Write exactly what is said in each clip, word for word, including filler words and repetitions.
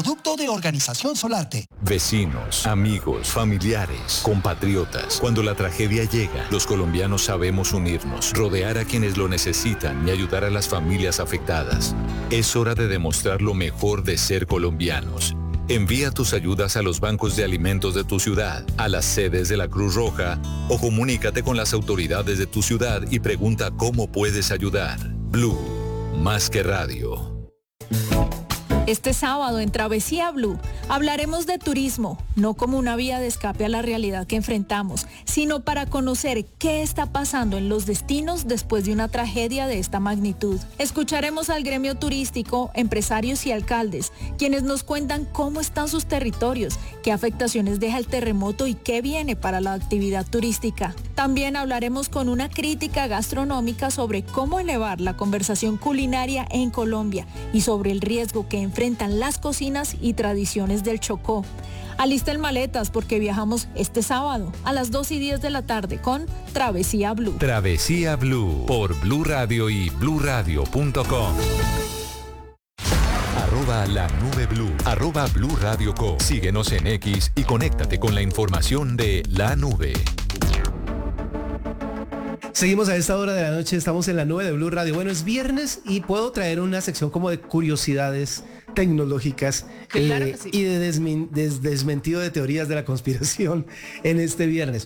producto de Organización Solarte. Vecinos, amigos, familiares, compatriotas. Cuando la tragedia llega, los colombianos sabemos unirnos, rodear a quienes lo necesitan y ayudar a las familias afectadas. Es hora de demostrar lo mejor de ser colombianos. Envía tus ayudas a los bancos de alimentos de tu ciudad, a las sedes de la Cruz Roja o comunícate con las autoridades de tu ciudad y pregunta cómo puedes ayudar. Blue, más que radio. Este sábado en Travesía Blue hablaremos de turismo, no como una vía de escape a la realidad que enfrentamos, sino para conocer qué está pasando en los destinos después de una tragedia de esta magnitud. Escucharemos al gremio turístico, empresarios y alcaldes, quienes nos cuentan cómo están sus territorios, qué afectaciones deja el terremoto y qué viene para la actividad turística. También hablaremos con una crítica gastronómica sobre cómo elevar la conversación culinaria en Colombia y sobre el riesgo que enfrentan las cocinas y tradiciones del Chocó. Alisten maletas porque viajamos este sábado a las dos y diez de la tarde con Travesía Blue. Travesía Blue por Blue Radio y blue radio punto com. Arroba la nube blue, arroba Blue Radio Co. Síguenos en X y conéctate con la información de la nube. Seguimos a esta hora de la noche, estamos en la nube de Blue Radio. Bueno, es viernes y puedo traer una sección como de curiosidades tecnológicas Claro eh, que sí. y de desmin- des- desmentido de teorías de la conspiración en este viernes.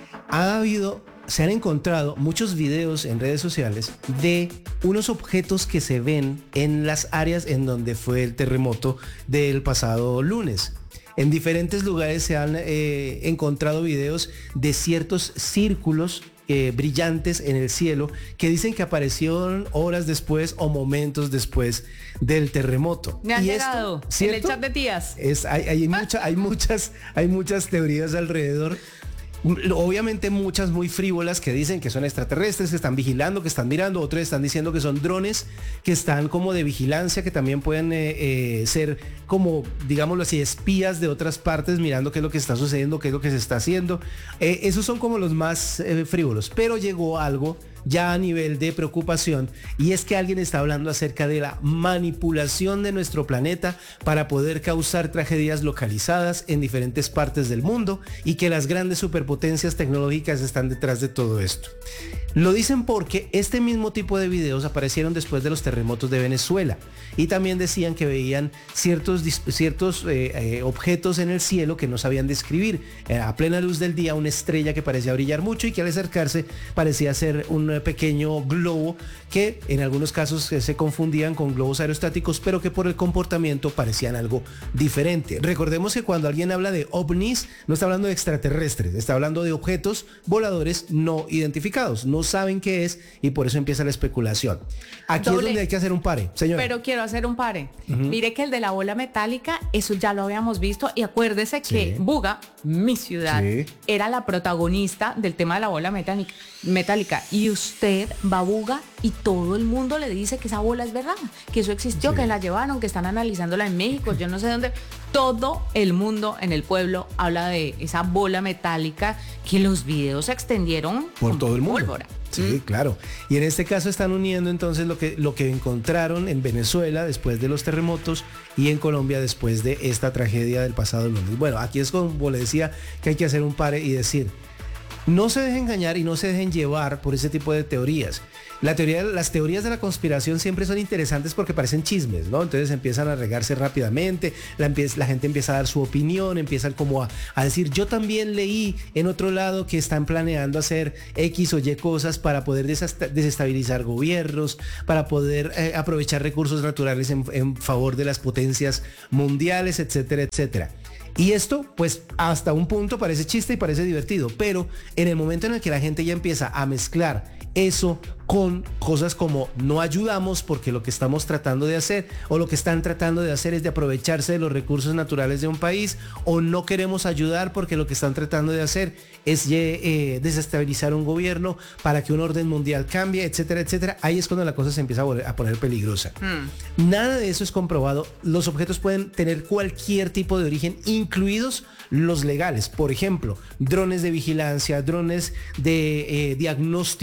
Ha habido, se han encontrado muchos videos en redes sociales de unos objetos que se ven en las áreas en donde fue el terremoto del pasado lunes. En diferentes lugares se han eh, encontrado videos de ciertos círculos eh, brillantes en el cielo que dicen que aparecieron horas después o momentos después del terremoto. Me han Y esto, llegado en el ¿cierto? chat de tías. Es, hay, hay, mucha, hay, muchas, hay muchas teorías alrededor. Obviamente muchas muy frívolas que dicen que son extraterrestres, que están vigilando, que están mirando. Otros están diciendo que son drones, que están como de vigilancia, que también pueden eh, eh, ser como, digámoslo así, espías de otras partes mirando qué es lo que está sucediendo, qué es lo que se está haciendo. Eh, esos son como los más eh, frívolos. Pero llegó algo ya a nivel de preocupación, y es que alguien está hablando acerca de la manipulación de nuestro planeta para poder causar tragedias localizadas en diferentes partes del mundo, y que las grandes superpotencias tecnológicas están detrás de todo esto. Lo dicen porque este mismo tipo de videos aparecieron después de los terremotos de Venezuela, y también decían que veían ciertos, ciertos eh, eh, objetos en el cielo que no sabían describir. Eh, a plena luz del día, una estrella que parecía brillar mucho y que al acercarse parecía ser un pequeño globo, que en algunos casos eh, se confundían con globos aerostáticos, pero que por el comportamiento parecían algo diferente. Recordemos que cuando alguien habla de ovnis, no está hablando de extraterrestres, está hablando de objetos voladores no identificados. No saben qué es, y por eso empieza la especulación. Aquí Doble. es donde hay que hacer un pare, señor. Pero quiero hacer un pare. Ujú. Mire que el de la bola metálica, eso ya lo habíamos visto, y acuérdese que Sí. Buga, mi ciudad, Sí. era la protagonista del tema de la bola metálica, metálica. Y usted va a Buga y todo el mundo le dice que esa bola es verdad, que eso existió, Sí. que la llevaron, que están analizándola en México, yo no sé dónde. Todo el mundo en el pueblo habla de esa bola metálica, que los videos se extendieron Por como todo el mundo. pólvora. Sí, claro. Y en este caso están uniendo entonces lo que, lo que encontraron en Venezuela después de los terremotos y en Colombia después de esta tragedia del pasado lunes. Bueno, aquí es como le decía, que hay que hacer un pare y decir, no se dejen engañar y no se dejen llevar por ese tipo de teorías. La teoría, las teorías de la conspiración siempre son interesantes porque parecen chismes, ¿no? Entonces empiezan a regarse rápidamente, la, empieza, la gente empieza a dar su opinión, empiezan como a, a decir, yo también leí en otro lado que están planeando hacer X o Y cosas para poder desasta- desestabilizar gobiernos, para poder eh, aprovechar recursos naturales en, en favor de las potencias mundiales, etcétera, etcétera. Y esto, pues, hasta un punto parece chiste y parece divertido, pero en el momento en el que la gente ya empieza a mezclar eso con cosas como no ayudamos porque lo que estamos tratando de hacer o lo que están tratando de hacer es de aprovecharse de los recursos naturales de un país, o no queremos ayudar porque lo que están tratando de hacer es eh, desestabilizar un gobierno para que un orden mundial cambie, etcétera, etcétera, ahí es cuando la cosa se empieza a, volver, a poner peligrosa. Mm. Nada de eso es comprobado. Los objetos pueden tener cualquier tipo de origen, incluidos los legales. Por ejemplo, drones de vigilancia, drones de eh, diagnóstico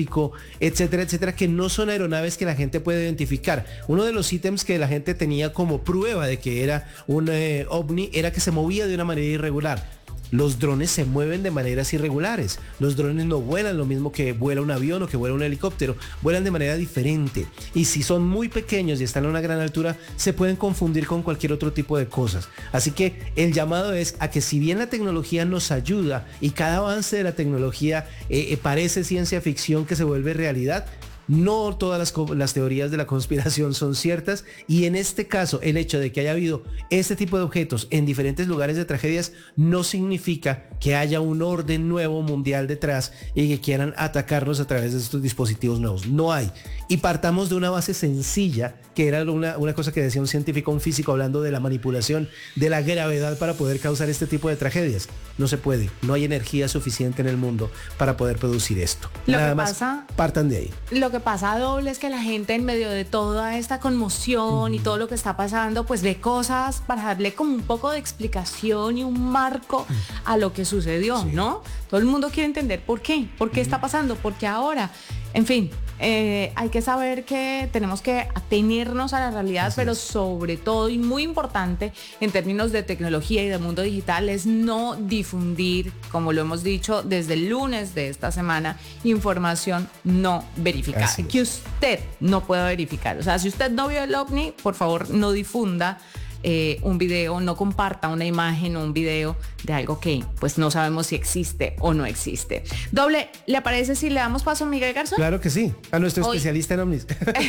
etcétera, etcétera, que no son aeronaves que la gente puede identificar. Uno de los ítems que la gente tenía como prueba de que era un eh, ovni era que se movía de una manera irregular. Los drones se mueven de maneras irregulares. Los drones no vuelan lo mismo que vuela un avión o que vuela un helicóptero. Vuelan de manera diferente. Y si son muy pequeños y están a una gran altura, se pueden confundir con cualquier otro tipo de cosas. Así que el llamado es a que si bien la tecnología nos ayuda y cada avance de la tecnología eh, eh, parece ciencia ficción que se vuelve realidad, no todas las, las teorías de la conspiración son ciertas, y en este caso el hecho de que haya habido este tipo de objetos en diferentes lugares de tragedias no significa que haya un orden nuevo mundial detrás y que quieran atacarnos a través de estos dispositivos nuevos. No hay. Y partamos de una base sencilla, que era una, una cosa que decía un científico, un físico, hablando de la manipulación de la gravedad para poder causar este tipo de tragedias. No se puede. No hay energía suficiente en el mundo para poder producir esto. Lo Nada que más, pasa, partan de ahí. Lo que pasa, Doble, es que la gente en medio de toda esta conmoción uh-huh. y todo lo que está pasando, pues ve cosas para darle como un poco de explicación y un marco uh-huh. a lo que sucedió, sí. ¿no? Todo el mundo quiere entender por qué, por qué uh-huh. está pasando, por qué ahora. En fin, eh, hay que saber que tenemos que atenernos a la realidad, Así pero es. sobre todo, y muy importante en términos de tecnología y del mundo digital, es no difundir, como lo hemos dicho desde el lunes de esta semana, información no verificada, Así que es. usted no puede verificar. O sea, si usted no vio el ovni, por favor no difunda Eh, un video, no comparta una imagen o un video de algo que pues no sabemos si existe o no existe. Doble, ¿le parece si le damos paso a Miguel Garzón? Claro que sí, a nuestro Hoy, especialista en ovnis.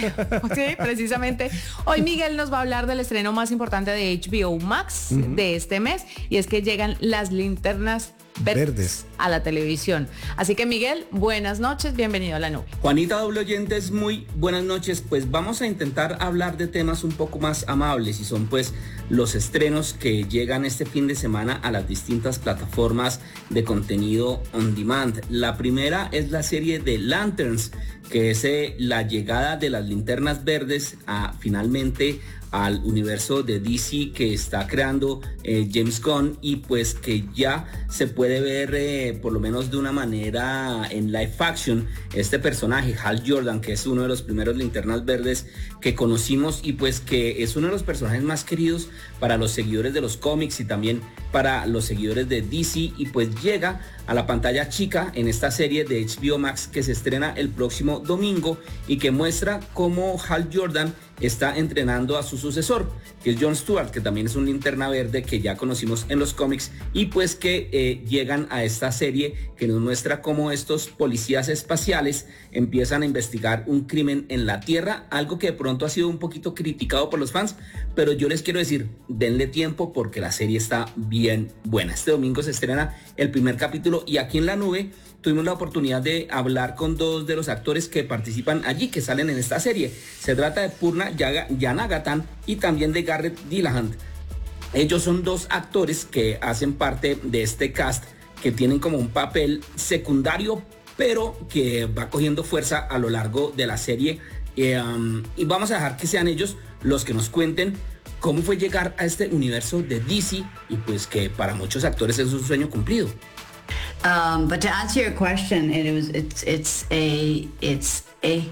Sí, precisamente. Hoy Miguel nos va a hablar del estreno más importante de H B O Max uh-huh. de este mes, y es que llegan Las Linternas Verdes, verdes a la televisión. Así que Miguel, buenas noches, bienvenido a La Nube. Juanita, doble oyentes, muy buenas noches. Pues vamos a intentar hablar de temas un poco más amables, y son pues los estrenos que llegan este fin de semana a las distintas plataformas de contenido on demand. La primera es la serie de Lanterns, que es eh, la llegada de las Linternas Verdes a finalmente al universo de D C que está creando eh, James Gunn, y pues que ya se puede ver eh, por lo menos de una manera en live action este personaje Hal Jordan, que es uno de los primeros Linternas Verdes que conocimos, y pues que es uno de los personajes más queridos para los seguidores de los cómics y también para los seguidores de D C, y pues llega a la pantalla chica en esta serie de H B O Max que se estrena el próximo domingo, y que muestra cómo Hal Jordan está entrenando a su sucesor, que es John Stewart, que también es un linterna verde que ya conocimos en los cómics, y pues que eh, llegan a esta serie que nos muestra cómo estos policías espaciales empiezan a investigar un crimen en la Tierra, algo que de pronto ha sido un poquito criticado por los fans, pero yo les quiero decir, denle tiempo porque la serie está bien buena. Este domingo se estrena el primer capítulo, y aquí en La Nube tuvimos la oportunidad de hablar con dos de los actores que participan allí, que salen en esta serie. Se trata de Purna Yanagatan y también de Garrett Dillahunt. Ellos son dos actores que hacen parte de este cast, que tienen como un papel secundario, pero que va cogiendo fuerza a lo largo de la serie. Eh, um, y vamos a dejar que sean ellos los que nos cuenten cómo fue llegar a este universo de D C, y pues que para muchos actores es un sueño cumplido. Um, but to answer your question, it was it's it's a it's a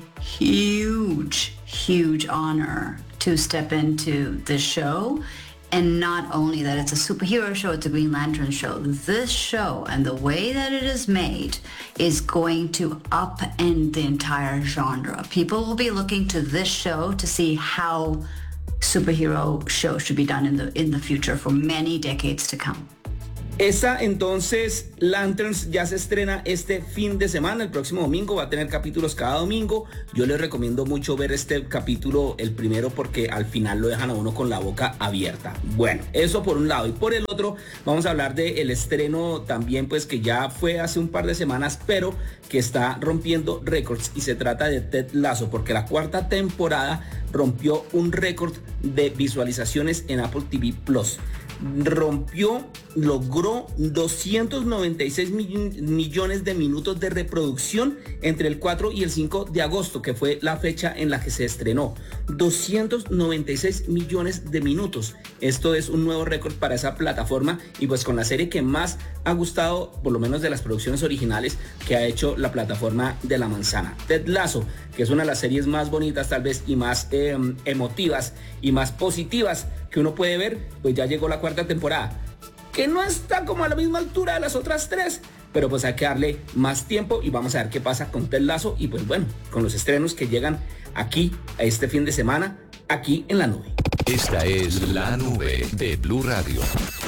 huge huge honor to step into this show, and not only that, it's a superhero show, it's a Green Lantern show. This show and the way that it is made is going to upend the entire genre. People will be looking to this show to see how superhero shows should be done in the in the future for many decades to come. Esta entonces Lanterns ya se estrena este fin de semana, el próximo domingo, va a tener capítulos cada domingo. Yo les recomiendo mucho ver este capítulo, el primero, porque al final lo dejan a uno con la boca abierta. Bueno, eso por un lado, y por el otro vamos a hablar del estreno también, pues que ya fue hace un par de semanas, pero que está rompiendo récords, y se trata de Ted Lasso, porque la cuarta temporada rompió un récord de visualizaciones en Apple T V Plus. Rompió, logró logró doscientos noventa y seis millones de minutos de reproducción entre el cuatro y el cinco de agosto, que fue la fecha en la que se estrenó. doscientos noventa y seis millones de minutos. Esto es un nuevo récord para esa plataforma y pues con la serie que más ha gustado, por lo menos de las producciones originales que ha hecho la plataforma de la manzana. Ted Lasso, que es una de las series más bonitas tal vez y más eh, emotivas y más positivas que uno puede ver, pues ya llegó la cuarta temporada, que no está como a la misma altura de las otras tres, pero pues hay que darle más tiempo y vamos a ver qué pasa con Ted Lasso y pues bueno, con los estrenos que llegan aquí a este fin de semana, aquí en La Nube. Esta es La Nube de Blue Radio.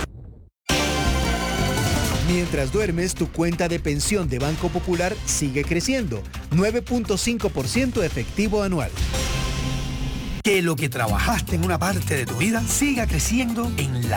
Mientras duermes, tu cuenta de pensión de Banco Popular sigue creciendo, nueve punto cinco por ciento efectivo anual. Que lo que trabajaste en una parte de tu vida siga creciendo en la